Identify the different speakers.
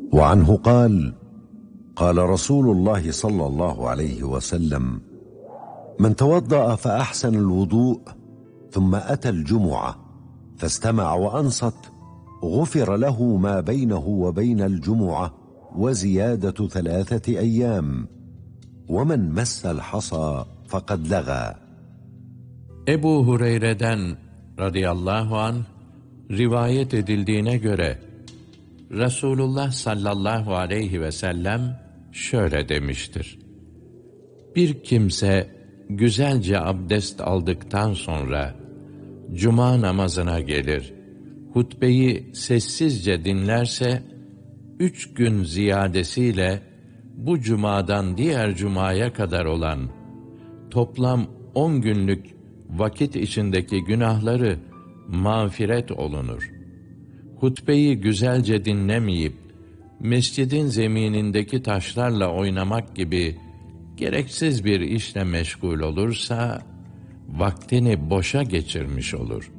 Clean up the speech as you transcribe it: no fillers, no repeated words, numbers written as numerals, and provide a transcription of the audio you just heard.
Speaker 1: وعنه قال: قال رسول الله صلى الله عليه وسلم: من توضأ فأحسن الوضوء ثم أتى الجمعة فاستمع وأنصت غفر له ما بينه وبين الجمعة وزيادة 3 أيام، ومن مس الحصى فقد لغى.
Speaker 2: Ebu Hureyre'den radıyallahu anh rivayet edildiğine göre Resulullah sallallahu aleyhi ve sellem şöyle demiştir: Bir kimse güzelce abdest aldıktan sonra cuma namazına gelir, hutbeyi sessizce dinlerse 3 gün ziyadesiyle bu cumadan diğer cumaya kadar olan toplam 10 günlük vakit içindeki günahları mağfiret olunur. Hutbeyi güzelce dinlemeyip mescidin zeminindeki taşlarla oynamak gibi gereksiz bir işle meşgul olursa vaktini boşa geçirmiş olur.